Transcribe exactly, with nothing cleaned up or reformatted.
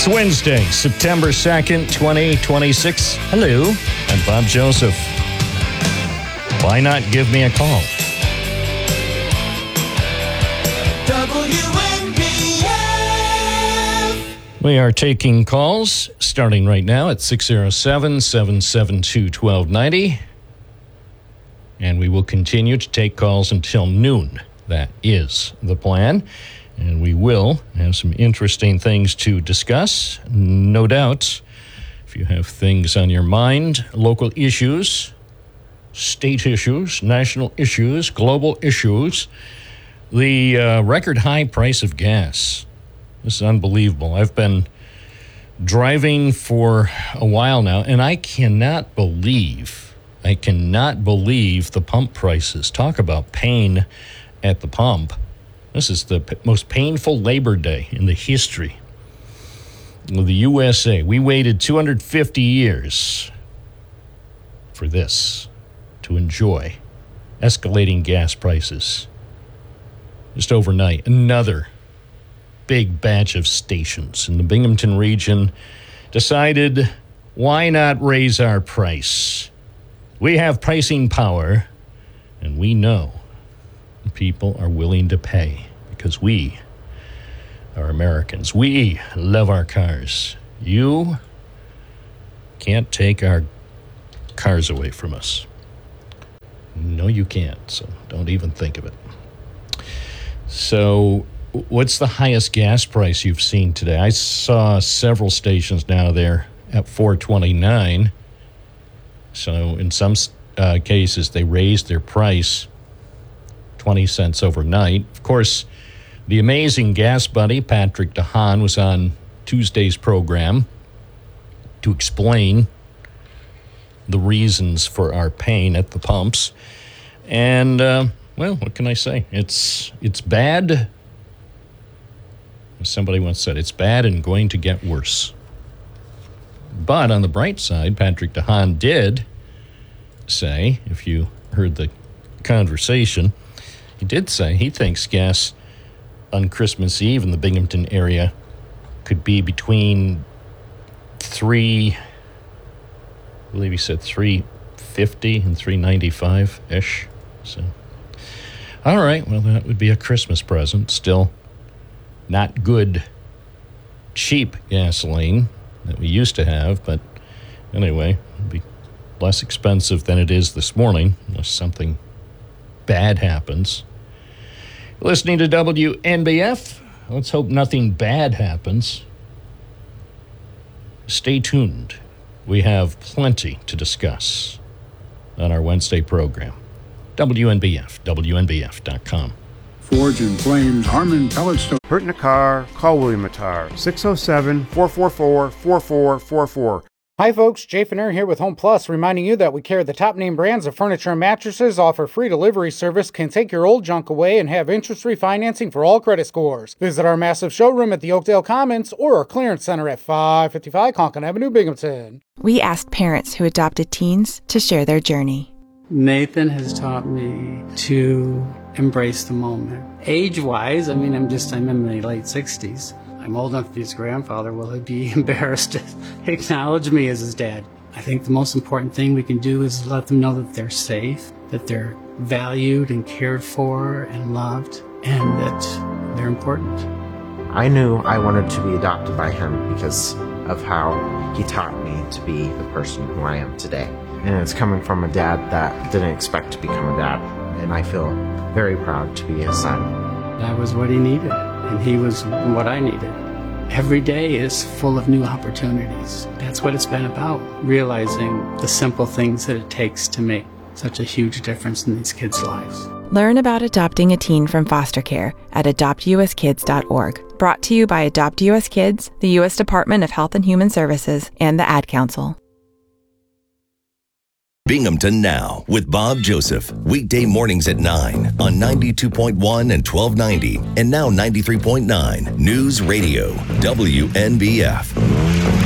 It's Wednesday, September second, twenty twenty-six. Hello, I'm Bob Joseph. Why not give me a call? W N B F. We are taking calls starting right now at six oh seven, seven seven two, one two nine zero. And we will continue to take calls until noon. That is the plan. And we will have some interesting things to discuss, no doubt. If you have things on your mind, local issues, state issues, national issues, global issues, the uh, record high price of gas. This is unbelievable. I've been driving for a while now, and I cannot believe, I cannot believe the pump prices. Talk about pain at the pump. This is the p- most painful Labor Day in the history of the U S A. We waited two hundred fifty years for this, to enjoy escalating gas prices. Just overnight, another big batch of stations in the Binghamton region decided, why not raise our price? We have pricing power, and we know people are willing to pay because we are Americans. We love our cars. You can't take our cars away from us. No, you can't, so don't even think of it. So what's the highest gas price you've seen today? I saw several stations now there at four twenty-nine. So in some uh, cases, they raised their price twenty cents overnight. Of course, the amazing gas buddy, Patrick DeHaan, was on Tuesday's program to explain the reasons for our pain at the pumps. And, uh, well, what can I say? It's it's bad. As somebody once said, it's bad and going to get worse. But on the bright side, Patrick DeHaan did say, if you heard the conversation, he did say he thinks gas on Christmas Eve in the Binghamton area could be between three, I believe he said three fifty and three ninety-five-ish. So, all right, well, that would be a Christmas present. Still not good, cheap gasoline that we used to have, but anyway, it'd be less expensive than it is this morning, unless something bad happens. Listening to W N B F, let's hope nothing bad happens. Stay tuned. We have plenty to discuss on our Wednesday program. W N B F, W N B F dot com. Forge and Flames, Harmon Pellet Stove. Hurt in a car? Call William Attar, six oh seven, four four four, four four four four. Hi folks, Jay Finner here with Home Plus, reminding you that we carry the top name brands of furniture and mattresses, offer free delivery service, can take your old junk away, and have interest-free financing for all credit scores. Visit our massive showroom at the Oakdale Commons or our clearance center at five fifty-five Conklin Avenue, Binghamton. We asked parents who adopted teens to share their journey. Nathan has taught me to embrace the moment. Age-wise, I mean, I'm just, I'm in my late sixties. I'm old enough to be his grandfather. Will he be embarrassed to acknowledge me as his dad? I think the most important thing we can do is let them know that they're safe, that they're valued and cared for and loved, and that they're important. I knew I wanted to be adopted by him because of how he taught me to be the person who I am today. And it's coming from a dad that didn't expect to become a dad, and I feel very proud to be his son. That was what he needed, and he was what I needed. Every day is full of new opportunities. That's what it's been about, realizing the simple things that it takes to make such a huge difference in these kids' lives. Learn about adopting a teen from foster care at adopt u s kids dot org. Brought to you by Adopt U S Kids, the U S Department of Health and Human Services, and the Ad Council. Binghamton Now with Bob Joseph. Weekday mornings at nine on ninety-two point one and twelve ninety and now ninety-three point nine News Radio, W N B F.